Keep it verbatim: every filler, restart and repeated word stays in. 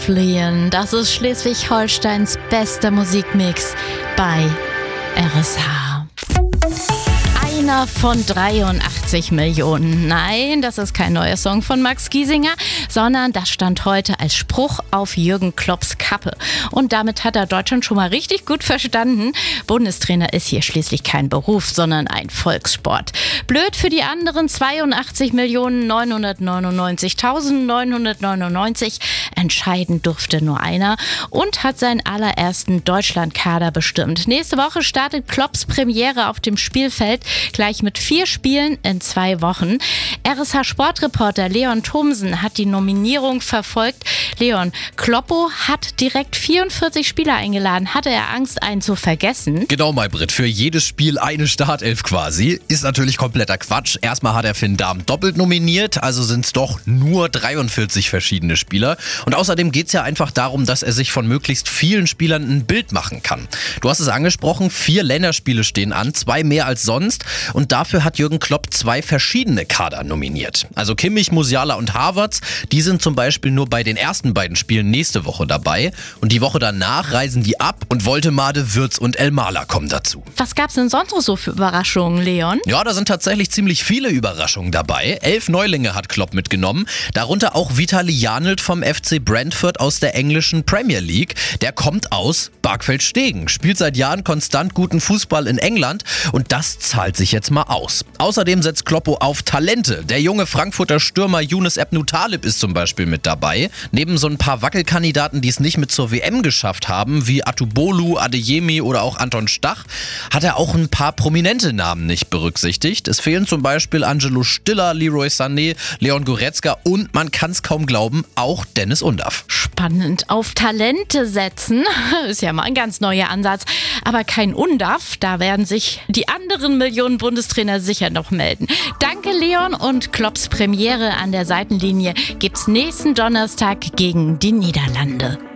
Fliehen, das ist Schleswig-Holsteins bester Musikmix bei R S H. Einer von dreiundachtzig Millionen. Nein, das ist kein neuer Song von Max Giesinger, sondern das stand heute als Spruch auf Jürgen Klopps Kappe. Und damit hat er Deutschland schon mal richtig gut verstanden. Bundestrainer ist hier schließlich kein Beruf, sondern ein Volkssport. Blöd für die anderen zweiundachtzig Millionen neunhundertneunundneunzigtausendneunhundertneunundneunzig. Entscheiden durfte nur einer und hat seinen allerersten Deutschlandkader bestimmt. Nächste Woche startet Klopps Premiere auf dem Spielfeld, gleich mit vier Spielen in zwei Wochen. R S H-Sportreporter Leon Thomsen hat die Nominierung verfolgt. Leon, Kloppo hat direkt vierundvierzig Spieler eingeladen. Hatte er Angst, einen zu vergessen? Genau, Maybrit. Für jedes Spiel eine Startelf quasi. Ist natürlich kompletter Quatsch. Erstmal hat er Finn Dahm doppelt nominiert, also sind es doch nur dreiundvierzig verschiedene Spieler. Und außerdem geht es ja einfach darum, dass er sich von möglichst vielen Spielern ein Bild machen kann. Du hast es angesprochen, vier Länderspiele stehen an, zwei mehr als sonst. Und dafür hat Jürgen Klopp zwei verschiedene Kader nominiert. Also Kimmich, Musiala und Havertz, die sind zum Beispiel nur bei den ersten beiden Spielen nächste Woche dabei. Und die Woche danach reisen die ab und Woltemade, Wirtz und Elmalah kommen dazu. Was gab's denn sonst noch so für Überraschungen, Leon? Ja, da sind tatsächlich ziemlich viele Überraschungen dabei. Elf Neulinge hat Klopp mitgenommen, darunter auch Vitali Janelt vom F C Brentford aus der englischen Premier League. Der kommt aus Barkfeld-Stegen, spielt seit Jahren konstant guten Fußball in England und das zahlt sich jetzt mal aus. Außerdem setzt Kloppo auf Talente. Der junge Frankfurter Stürmer Younes Ebnou Taleb ist zum Beispiel mit dabei. Neben so ein paar Wackelkandidaten, die es nicht mit zur W M geschafft haben, wie Atubolu, Adeyemi oder auch Anton Stach, hat er auch ein paar prominente Namen nicht berücksichtigt. Es fehlen zum Beispiel Angelo Stiller, Leroy Sané, Leon Goretzka und man kann es kaum glauben, auch Dennis Undaff. Spannend. Auf Talente setzen ist ja mal ein ganz neuer Ansatz. Aber kein Undaff, da werden sich die anderen Millionen Bundestrainer sicher noch melden. Danke, Leon, und Klopps Premiere an der Seitenlinie gibt's nächsten Donnerstag gegen die Niederlande.